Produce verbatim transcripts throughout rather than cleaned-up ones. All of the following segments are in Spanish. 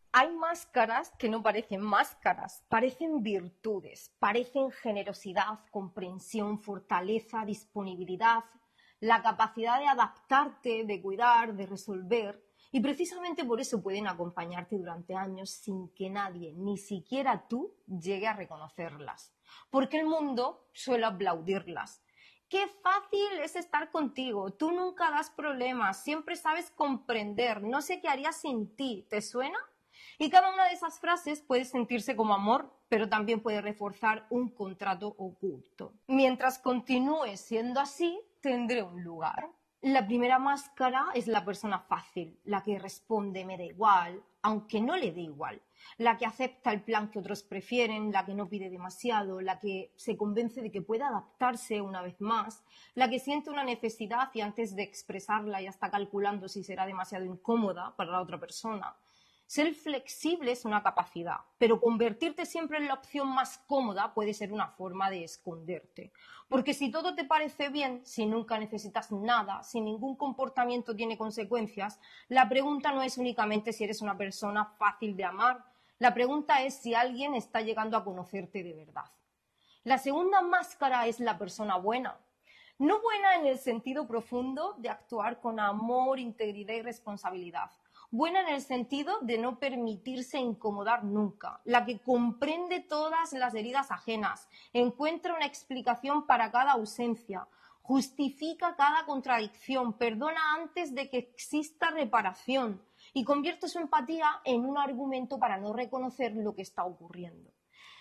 Hay máscaras que no parecen máscaras, parecen virtudes, parecen generosidad, comprensión, fortaleza, disponibilidad, la capacidad de adaptarte, de cuidar, de resolver. Y precisamente por eso pueden acompañarte durante años sin que nadie, ni siquiera tú, llegue a reconocerlas. Porque el mundo suele aplaudirlas. Qué fácil es estar contigo, tú nunca das problemas, siempre sabes comprender, no sé qué haría sin ti, ¿te suena? Y cada una de esas frases puede sentirse como amor, pero también puede reforzar un contrato oculto. Mientras continúe siendo así, tendré un lugar. La primera máscara es la persona fácil, la que responde me da igual, aunque no le dé igual, la que acepta el plan que otros prefieren, la que no pide demasiado, la que se convence de que puede adaptarse una vez más, la que siente una necesidad y antes de expresarla ya está calculando si será demasiado incómoda para la otra persona. Ser flexible es una capacidad, pero convertirte siempre en la opción más cómoda puede ser una forma de esconderte. Porque si todo te parece bien, si nunca necesitas nada, si ningún comportamiento tiene consecuencias, la pregunta no es únicamente si eres una persona fácil de amar, la pregunta es si alguien está llegando a conocerte de verdad. La segunda máscara es la persona buena. No buena en el sentido profundo de actuar con amor, integridad y responsabilidad. Buena en el sentido de no permitirse incomodar nunca, la que comprende todas las heridas ajenas, encuentra una explicación para cada ausencia, justifica cada contradicción, perdona antes de que exista reparación y convierte su empatía en un argumento para no reconocer lo que está ocurriendo.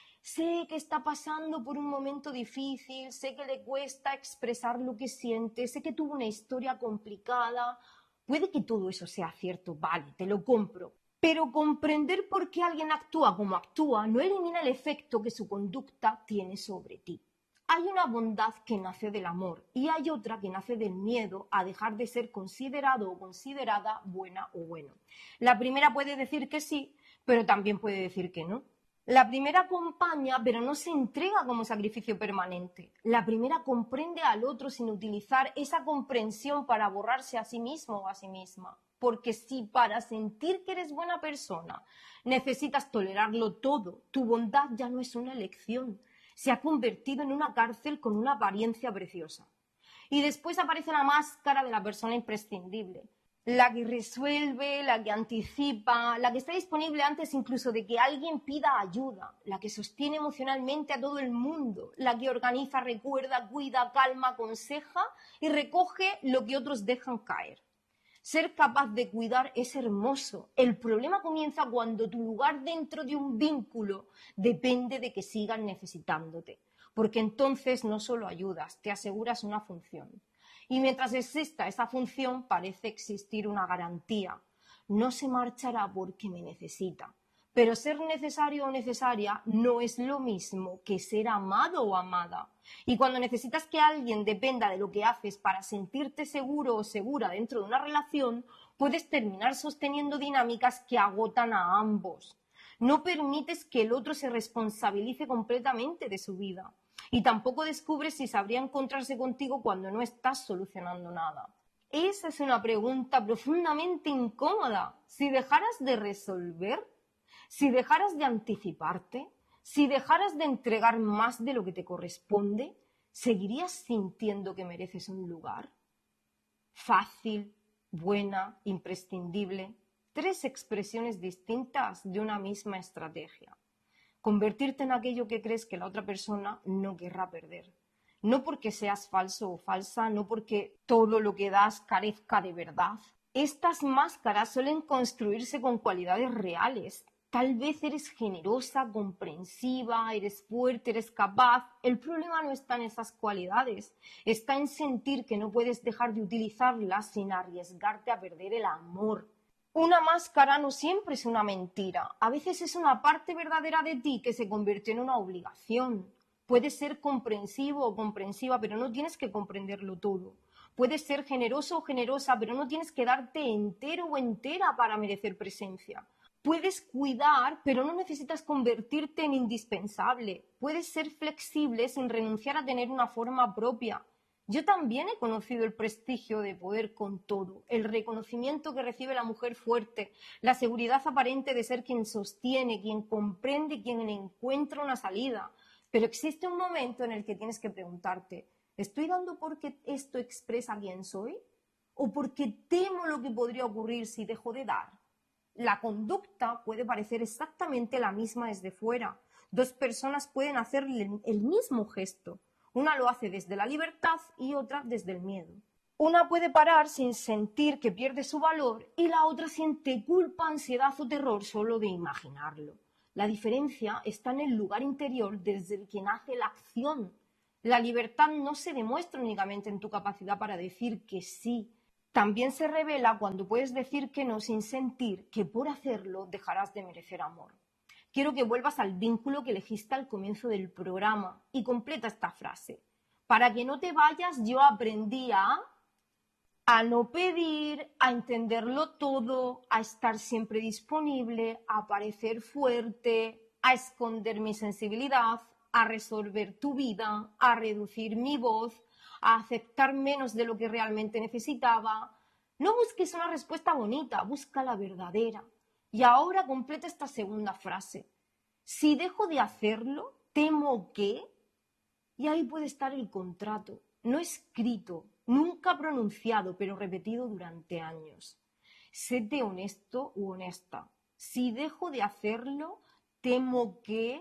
Sé que está pasando por un momento difícil, sé que le cuesta expresar lo que siente, sé que tuvo una historia complicada. Puede que todo eso sea cierto, vale, te lo compro. Pero comprender por qué alguien actúa como actúa no elimina el efecto que su conducta tiene sobre ti. Hay una bondad que nace del amor y hay otra que nace del miedo a dejar de ser considerado o considerada buena o bueno. La primera puede decir que sí, pero también puede decir que no. La primera acompaña, pero no se entrega como sacrificio permanente. La primera comprende al otro sin utilizar esa comprensión para borrarse a sí mismo o a sí misma. Porque si para sentir que eres buena persona necesitas tolerarlo todo, tu bondad ya no es una elección. Se ha convertido en una cárcel con una apariencia preciosa. Y después aparece la máscara de la persona imprescindible. La que resuelve, la que anticipa, la que está disponible antes incluso de que alguien pida ayuda, la que sostiene emocionalmente a todo el mundo, la que organiza, recuerda, cuida, calma, aconseja y recoge lo que otros dejan caer. Ser capaz de cuidar es hermoso. El problema comienza cuando tu lugar dentro de un vínculo depende de que sigan necesitándote, porque entonces no solo ayudas, te aseguras una función. Y mientras exista esa función, parece existir una garantía. No se marchará porque me necesita. Pero ser necesario o necesaria no es lo mismo que ser amado o amada. Y cuando necesitas que alguien dependa de lo que haces para sentirte seguro o segura dentro de una relación, puedes terminar sosteniendo dinámicas que agotan a ambos. No permites que el otro se responsabilice completamente de su vida. Y tampoco descubres si sabría encontrarse contigo cuando no estás solucionando nada. Esa es una pregunta profundamente incómoda. Si dejaras de resolver, si dejaras de anticiparte, si dejaras de entregar más de lo que te corresponde, ¿seguirías sintiendo que mereces un lugar? Fácil, buena, imprescindible. Tres expresiones distintas de una misma estrategia. Convertirte en aquello que crees que la otra persona no querrá perder. No porque seas falso o falsa, no porque todo lo que das carezca de verdad. Estas máscaras suelen construirse con cualidades reales. Tal vez eres generosa, comprensiva, eres fuerte, eres capaz. El problema no está en esas cualidades, está en sentir que no puedes dejar de utilizarlas sin arriesgarte a perder el amor. Una máscara no siempre es una mentira, a veces es una parte verdadera de ti que se convirtió en una obligación. Puedes ser comprensivo o comprensiva, pero no tienes que comprenderlo todo. Puedes ser generoso o generosa, pero no tienes que darte entero o entera para merecer presencia. Puedes cuidar, pero no necesitas convertirte en indispensable. Puedes ser flexible sin renunciar a tener una forma propia. Yo también he conocido el prestigio de poder con todo, el reconocimiento que recibe la mujer fuerte, la seguridad aparente de ser quien sostiene, quien comprende, quien encuentra una salida. Pero existe un momento en el que tienes que preguntarte, ¿estoy dando porque esto expresa quién soy? ¿O porque temo lo que podría ocurrir si dejo de dar? La conducta puede parecer exactamente la misma desde fuera. Dos personas pueden hacer el mismo gesto. Una lo hace desde la libertad y otra desde el miedo. Una puede parar sin sentir que pierde su valor y la otra siente culpa, ansiedad o terror solo de imaginarlo. La diferencia está en el lugar interior desde el que nace la acción. La libertad no se demuestra únicamente en tu capacidad para decir que sí. También se revela cuando puedes decir que no sin sentir que por hacerlo dejarás de merecer amor. Quiero que vuelvas al vínculo que elegiste al comienzo del programa y completa esta frase. Para que no te vayas, yo aprendí a, a no pedir, a entenderlo todo, a estar siempre disponible, a parecer fuerte, a esconder mi sensibilidad, a resolver tu vida, a reducir mi voz, a aceptar menos de lo que realmente necesitaba. No busques una respuesta bonita, busca la verdadera. Y ahora completa esta segunda frase. Si dejo de hacerlo, temo que... Y ahí puede estar el contrato, no escrito, nunca pronunciado, pero repetido durante años. Séte honesto u honesta. Si dejo de hacerlo, temo que...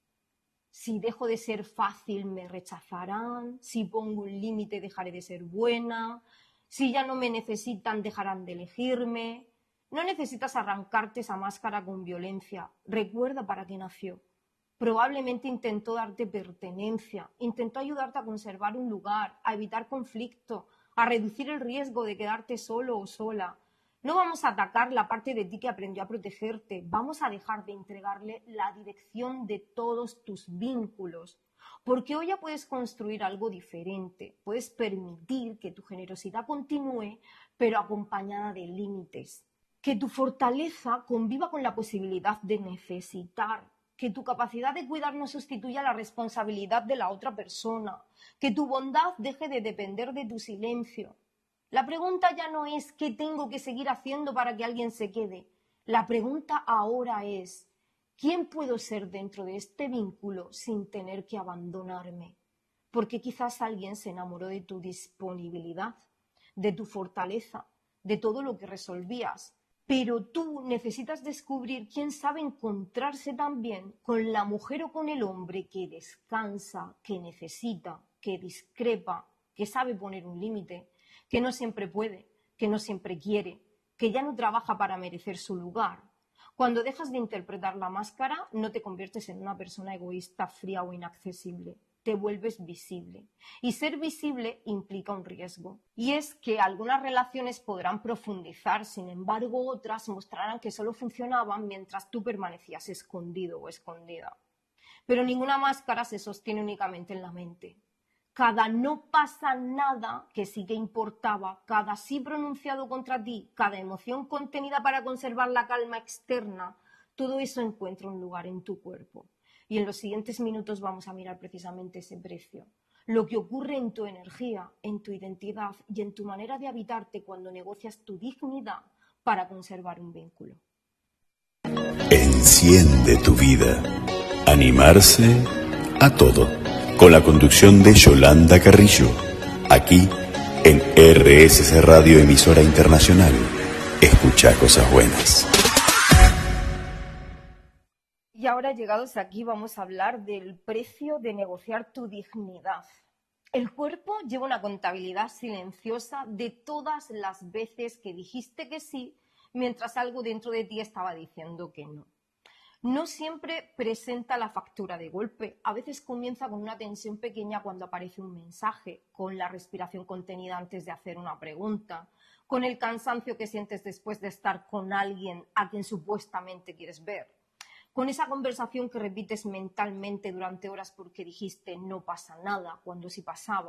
Si dejo de ser fácil, me rechazarán. Si pongo un límite, dejaré de ser buena. Si ya no me necesitan, dejarán de elegirme. No necesitas arrancarte esa máscara con violencia. Recuerda para qué nació. Probablemente intentó darte pertenencia, intentó ayudarte a conservar un lugar, a evitar conflicto, a reducir el riesgo de quedarte solo o sola. No vamos a atacar la parte de ti que aprendió a protegerte, vamos a dejar de entregarle la dirección de todos tus vínculos. Porque hoy ya puedes construir algo diferente, puedes permitir que tu generosidad continúe, pero acompañada de límites. Que tu fortaleza conviva con la posibilidad de necesitar, que tu capacidad de cuidar no sustituya la responsabilidad de la otra persona, que tu bondad deje de depender de tu silencio. La pregunta ya no es ¿qué tengo que seguir haciendo para que alguien se quede? La pregunta ahora es ¿quién puedo ser dentro de este vínculo sin tener que abandonarme? Porque quizás alguien se enamoró de tu disponibilidad, de tu fortaleza, de todo lo que resolvías. Pero tú necesitas descubrir quién sabe encontrarse también con la mujer o con el hombre que descansa, que necesita, que discrepa, que sabe poner un límite, que no siempre puede, que no siempre quiere, que ya no trabaja para merecer su lugar. Cuando dejas de interpretar la máscara, no te conviertes en una persona egoísta, fría o inaccesible. Te vuelves visible. Y ser visible implica un riesgo. Y es que algunas relaciones podrán profundizar, sin embargo, otras mostrarán que solo funcionaban mientras tú permanecías escondido o escondida. Pero ninguna máscara se sostiene únicamente en la mente. Cada no pasa nada que sí que importaba, cada sí pronunciado contra ti, cada emoción contenida para conservar la calma externa, todo eso encuentra un lugar en tu cuerpo. Y en los siguientes minutos vamos a mirar precisamente ese precio. Lo que ocurre en tu energía, en tu identidad y en tu manera de habitarte cuando negocias tu dignidad para conservar un vínculo. Enciende tu vida. Animarse a todo. Con la conducción de Yolanda Carrillo. Aquí en R S C Radio, emisora internacional. Escucha cosas buenas. Y ahora, llegados aquí, vamos a hablar del precio de negociar tu dignidad. El cuerpo lleva una contabilidad silenciosa de todas las veces que dijiste que sí, mientras algo dentro de ti estaba diciendo que no. No siempre presenta la factura de golpe. A veces comienza con una tensión pequeña cuando aparece un mensaje, con la respiración contenida antes de hacer una pregunta, con el cansancio que sientes después de estar con alguien a quien supuestamente quieres ver, con esa conversación que repites mentalmente durante horas porque dijiste no pasa nada cuando sí pasaba,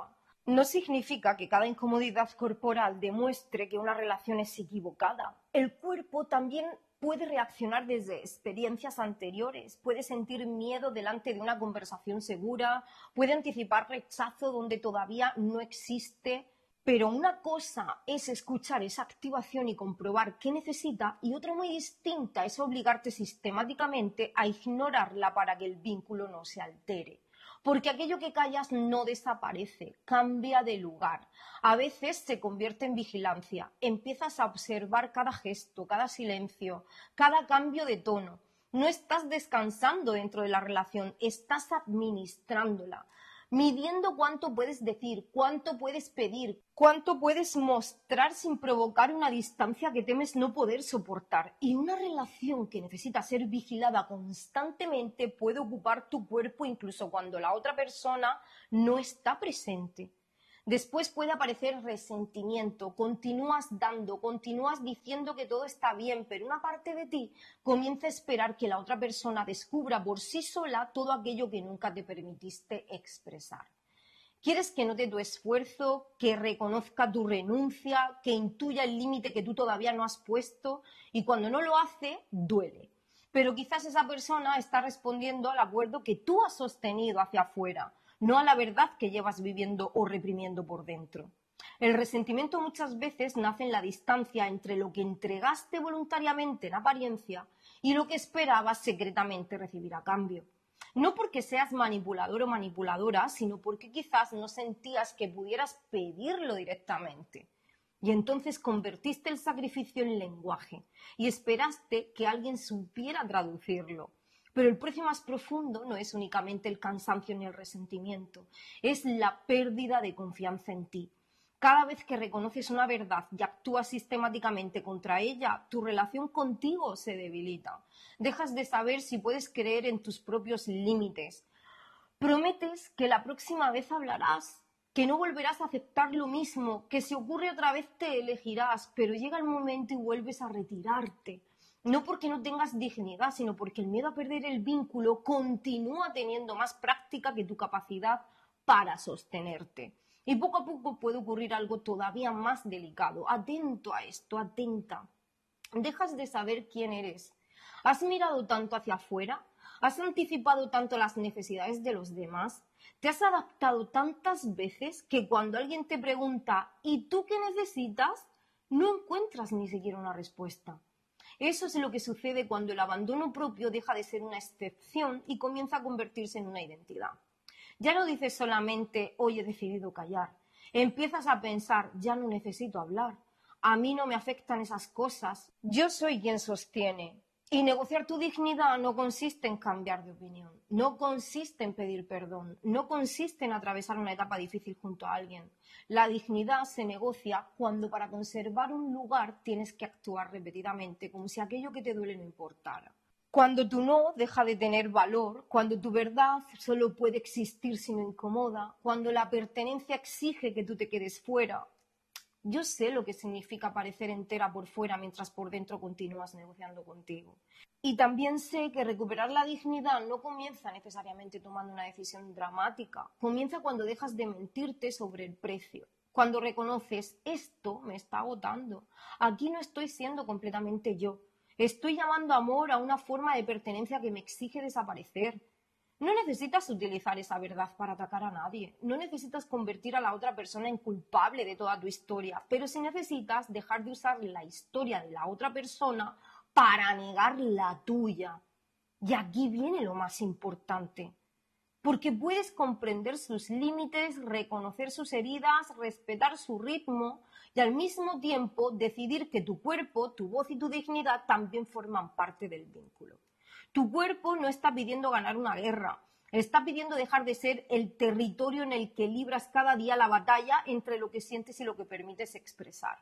No significa que cada incomodidad corporal demuestre que una relación es equivocada. El cuerpo también puede reaccionar desde experiencias anteriores, puede sentir miedo delante de una conversación segura, puede anticipar rechazo donde todavía no existe. Pero una cosa es escuchar esa activación y comprobar qué necesita, y otra muy distinta es obligarte sistemáticamente a ignorarla para que el vínculo no se altere. Porque aquello que callas no desaparece, cambia de lugar. A veces se convierte en vigilancia. Empiezas a observar cada gesto, cada silencio, cada cambio de tono. No estás descansando dentro de la relación, estás administrándola. Midiendo cuánto puedes decir, cuánto puedes pedir, cuánto puedes mostrar sin provocar una distancia que temes no poder soportar. Y una relación que necesita ser vigilada constantemente puede ocupar tu cuerpo incluso cuando la otra persona no está presente. Después puede aparecer resentimiento, continúas dando, continúas diciendo que todo está bien, pero una parte de ti comienza a esperar que la otra persona descubra por sí sola todo aquello que nunca te permitiste expresar. Quieres que note tu esfuerzo, que reconozca tu renuncia, que intuya el límite que tú todavía no has puesto, y cuando no lo hace, duele. Pero quizás esa persona está respondiendo al acuerdo que tú has sostenido hacia afuera, no a la verdad que llevas viviendo o reprimiendo por dentro. El resentimiento muchas veces nace en la distancia entre lo que entregaste voluntariamente en apariencia y lo que esperabas secretamente recibir a cambio. No porque seas manipulador o manipuladora, sino porque quizás no sentías que pudieras pedirlo directamente. Y entonces convertiste el sacrificio en lenguaje y esperaste que alguien supiera traducirlo. Pero el precio más profundo no es únicamente el cansancio ni el resentimiento, es la pérdida de confianza en ti. Cada vez que reconoces una verdad y actúas sistemáticamente contra ella, tu relación contigo se debilita. Dejas de saber si puedes creer en tus propios límites. Prometes que la próxima vez hablarás, que no volverás a aceptar lo mismo, que si ocurre otra vez te elegirás, pero llega el momento y vuelves a retirarte. No porque no tengas dignidad, sino porque el miedo a perder el vínculo continúa teniendo más práctica que tu capacidad para sostenerte. Y poco a poco puede ocurrir algo todavía más delicado. Atento a esto, atenta. Dejas de saber quién eres. ¿Has mirado tanto hacia afuera? ¿Has anticipado tanto las necesidades de los demás? ¿Te has adaptado tantas veces que cuando alguien te pregunta ¿y tú qué necesitas?, no encuentras ni siquiera una respuesta? Eso es lo que sucede cuando el abandono propio deja de ser una excepción y comienza a convertirse en una identidad. Ya no dices solamente hoy he decidido callar. Empiezas a pensar ya no necesito hablar. A mí no me afectan esas cosas. Yo soy quien sostiene. Y negociar tu dignidad no consiste en cambiar de opinión, no consiste en pedir perdón, no consiste en atravesar una etapa difícil junto a alguien. La dignidad se negocia cuando para conservar un lugar tienes que actuar repetidamente, como si aquello que te duele no importara. Cuando tu no deja de tener valor, cuando tu verdad solo puede existir si no incomoda, cuando la pertenencia exige que tú te quedes fuera. Yo sé lo que significa parecer entera por fuera mientras por dentro continúas negociando contigo. Y también sé que recuperar la dignidad no comienza necesariamente tomando una decisión dramática. Comienza cuando dejas de mentirte sobre el precio. Cuando reconoces, esto me está agotando. Aquí no estoy siendo completamente yo. Estoy llamando amor a una forma de pertenencia que me exige desaparecer. No necesitas utilizar esa verdad para atacar a nadie, no necesitas convertir a la otra persona en culpable de toda tu historia, pero sí necesitas dejar de usar la historia de la otra persona para negar la tuya. Y aquí viene lo más importante, porque puedes comprender sus límites, reconocer sus heridas, respetar su ritmo y al mismo tiempo decidir que tu cuerpo, tu voz y tu dignidad también forman parte del vínculo. Tu cuerpo no está pidiendo ganar una guerra, está pidiendo dejar de ser el territorio en el que libras cada día la batalla entre lo que sientes y lo que permites expresar.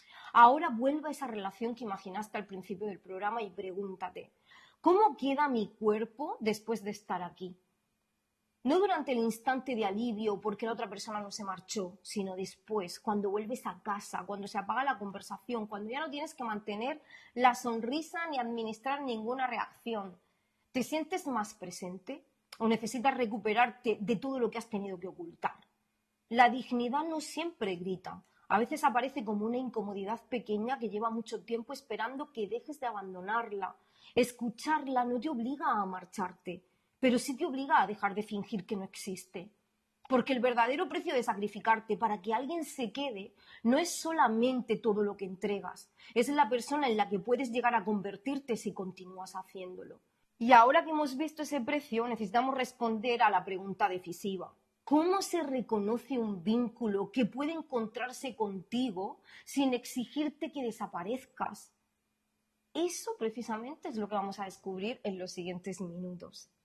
Ahora vuelve a esa relación que imaginaste al principio del programa y pregúntate, ¿cómo queda mi cuerpo después de estar aquí? No durante el instante de alivio porque la otra persona no se marchó, sino después, cuando vuelves a casa, cuando se apaga la conversación, cuando ya no tienes que mantener la sonrisa ni administrar ninguna reacción. ¿Te sientes más presente o necesitas recuperarte de todo lo que has tenido que ocultar? La dignidad no siempre grita. A veces aparece como una incomodidad pequeña que lleva mucho tiempo esperando que dejes de abandonarla. Escucharla no te obliga a marcharte, pero sí te obliga a dejar de fingir que no existe. Porque el verdadero precio de sacrificarte para que alguien se quede no es solamente todo lo que entregas, es la persona en la que puedes llegar a convertirte si continúas haciéndolo. Y ahora que hemos visto ese precio, necesitamos responder a la pregunta decisiva. ¿Cómo se reconoce un vínculo que puede encontrarse contigo sin exigirte que desaparezcas? Eso precisamente es lo que vamos a descubrir en los siguientes minutos.